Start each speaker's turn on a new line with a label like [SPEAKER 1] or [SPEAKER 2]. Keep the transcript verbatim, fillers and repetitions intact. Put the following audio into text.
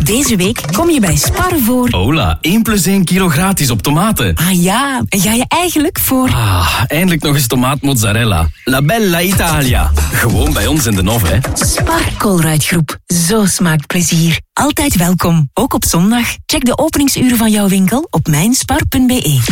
[SPEAKER 1] Deze week kom je bij Spar voor...
[SPEAKER 2] Hola, één plus één kilo gratis op tomaten.
[SPEAKER 1] Ah ja, en ga je eigenlijk voor...
[SPEAKER 2] Ah, eindelijk nog eens tomaatmozzarella. La bella Italia. Gewoon bij ons in de Nov, hè.
[SPEAKER 1] Spar Colruyt-groep. Zo smaakt plezier. Altijd welkom, ook op zondag. Check de openingsuren van jouw winkel op mijnspar punt be.